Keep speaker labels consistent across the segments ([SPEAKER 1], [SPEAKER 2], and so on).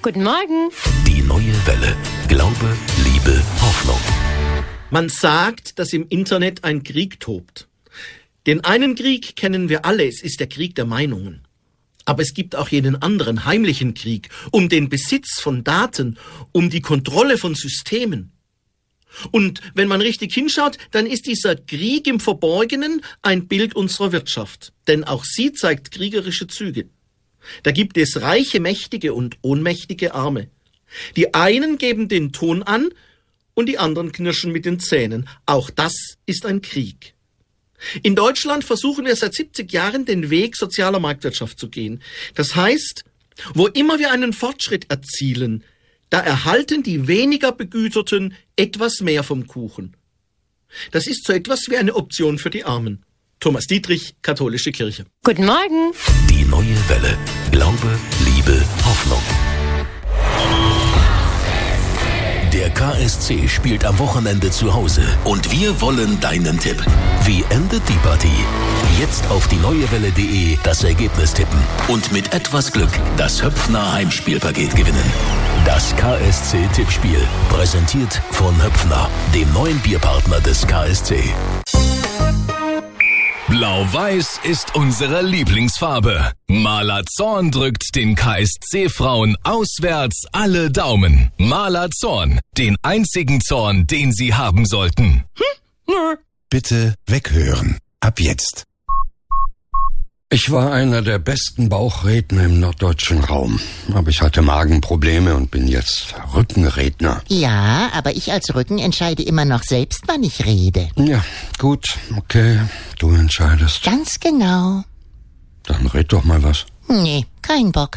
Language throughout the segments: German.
[SPEAKER 1] Guten Morgen.
[SPEAKER 2] Die neue Welle. Glaube, Liebe, Hoffnung.
[SPEAKER 3] Man sagt, dass im Internet ein Krieg tobt. Den einen Krieg kennen wir alle, es ist der Krieg der Meinungen. Aber es gibt auch jenen anderen heimlichen Krieg um den Besitz von Daten, um die Kontrolle von Systemen. Und wenn man richtig hinschaut, dann ist dieser Krieg im Verborgenen ein Bild unserer Wirtschaft. Denn auch sie zeigt kriegerische Züge. Da gibt es reiche, mächtige und ohnmächtige Arme. Die einen geben den Ton an und die anderen knirschen mit den Zähnen. Auch das ist ein Krieg. In Deutschland versuchen wir seit 70 Jahren den Weg sozialer Marktwirtschaft zu gehen. Das heißt, wo immer wir einen Fortschritt erzielen, da erhalten die weniger Begüterten etwas mehr vom Kuchen. Das ist so etwas wie eine Option für die Armen. Thomas Dietrich, Katholische Kirche.
[SPEAKER 1] Guten Morgen.
[SPEAKER 2] Die neue Welle. Glaube, Liebe, Hoffnung. Der KSC spielt am Wochenende zu Hause und wir wollen deinen Tipp. Wie endet die Partie? Jetzt auf dieNeueWelle.de das Ergebnis tippen und mit etwas Glück das Höpfner Heimspielpaket gewinnen. Das KSC-Tippspiel, präsentiert von Höpfner, dem neuen Bierpartner des KSC.
[SPEAKER 4] Blau-Weiß ist unsere Lieblingsfarbe. Maler Zorn drückt den KSC-Frauen auswärts alle Daumen. Maler Zorn, den einzigen Zorn, den sie haben sollten.
[SPEAKER 5] Bitte weghören. Ab jetzt.
[SPEAKER 6] Ich war einer der besten Bauchredner im norddeutschen Raum. Aber ich hatte Magenprobleme und bin jetzt Rückenredner.
[SPEAKER 7] Ja, aber ich als Rücken entscheide immer noch selbst, wann ich rede.
[SPEAKER 6] Ja, gut, okay, du entscheidest.
[SPEAKER 7] Ganz genau.
[SPEAKER 6] Dann red doch mal was.
[SPEAKER 7] Nee, kein Bock.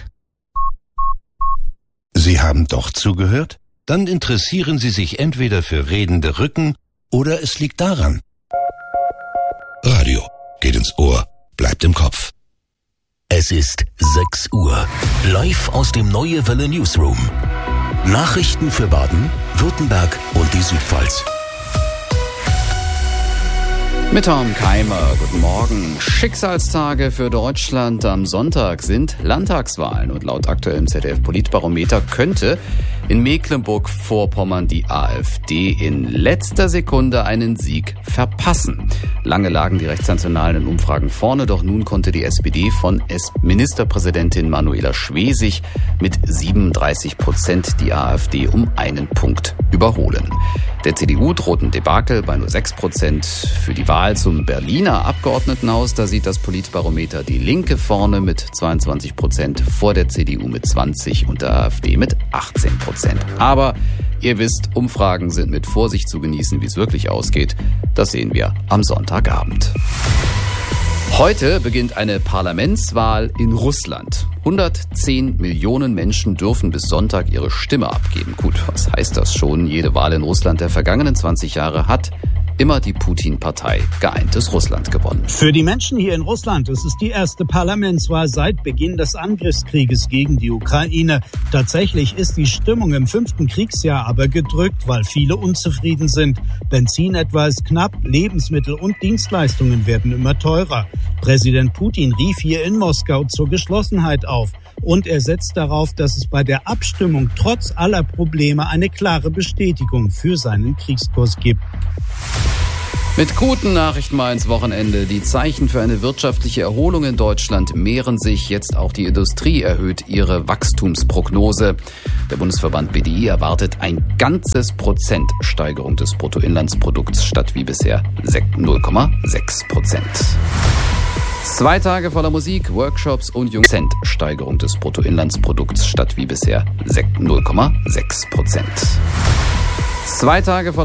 [SPEAKER 5] Sie haben doch zugehört? Dann interessieren Sie sich entweder für redende Rücken oder es liegt daran. Radio geht ins Ohr, bleibt im Kopf.
[SPEAKER 2] Es ist 6 Uhr. Live aus dem Neue Welle Newsroom. Nachrichten für Baden, Württemberg und die Südpfalz.
[SPEAKER 8] Mit Tom Keimer, guten Morgen. Schicksalstage für Deutschland. Am Sonntag sind Landtagswahlen und laut aktuellem ZDF-Politbarometer könnte in Mecklenburg-Vorpommern die AfD in letzter Sekunde einen Sieg verpassen. Lange lagen die Rechtsnationalen in Umfragen vorne, doch nun konnte die SPD von Ministerpräsidentin Manuela Schwesig mit 37% die AfD um einen Punkt überholen. Der CDU droht ein Debakel bei nur 6%. Für die Wahl zum Berliner Abgeordnetenhaus, da sieht das Politbarometer die Linke vorne mit 22%, vor der CDU mit 20% und der AfD mit 18%. Aber ihr wisst, Umfragen sind mit Vorsicht zu genießen, wie es wirklich ausgeht. Das sehen wir am Sonntagabend. Heute beginnt eine Parlamentswahl in Russland. 110 Millionen Menschen dürfen bis Sonntag ihre Stimme abgeben. Gut, was heißt das schon? Jede Wahl in Russland der vergangenen 20 Jahre hat immer die Putin-Partei Geeintes Russland gewonnen.
[SPEAKER 9] Für die Menschen hier in Russland ist es die erste Parlamentswahl seit Beginn des Angriffskrieges gegen die Ukraine. Tatsächlich ist die Stimmung im 5. Kriegsjahr aber gedrückt, weil viele unzufrieden sind. Benzin etwa ist knapp, Lebensmittel und Dienstleistungen werden immer teurer. Präsident Putin rief hier in Moskau zur Geschlossenheit auf. Und er setzt darauf, dass es bei der Abstimmung trotz aller Probleme eine klare Bestätigung für seinen Kriegskurs gibt.
[SPEAKER 8] Mit guten Nachrichten mal ins Wochenende. Die Zeichen für eine wirtschaftliche Erholung in Deutschland mehren sich. Jetzt auch die Industrie erhöht ihre Wachstumsprognose. Der Bundesverband BDI erwartet ein ganzes Prozent Steigerung des Bruttoinlandsprodukts statt wie bisher 0,6%. 2 Tage voller Musik, Workshops und Cent Steigerung des Bruttoinlandsprodukts statt wie bisher 0,6%. 2 Tage voller